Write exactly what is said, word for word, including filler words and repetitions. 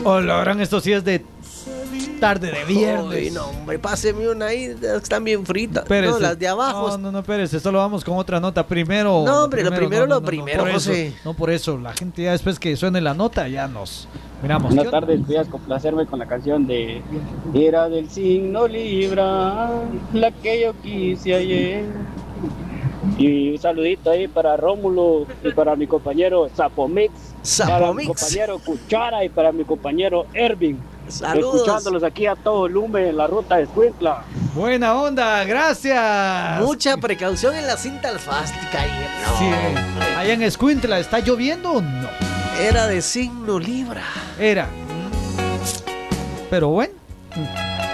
Oh, lo harán estos días de tarde de viernes. Uy, no, hombre, páseme una ahí, están bien fritas. Espérese. No, las de abajo. No, no, no, espérese, solo vamos con otra nota. Primero. No, hombre, lo primero, no, lo no, primero, no, por José. eso, no por eso. La gente ya después que suene la nota ya nos miramos. Buenas tardes, voy a complacerme con la canción de Era del signo Libra, la que yo quise ayer. Y un saludito ahí para Rómulo y para mi compañero Zapomix, para mi Zapomix. compañero Cuchara y para mi compañero Ervin. Saludos. Escuchándolos aquí a todo volumen en la ruta de Escuintla. Buena onda, gracias. Mucha precaución en la cinta alfástica ahí. No, Sí, hombre. allá en Escuintla, ¿está lloviendo o no? Era de signo Libra. Era. Pero bueno.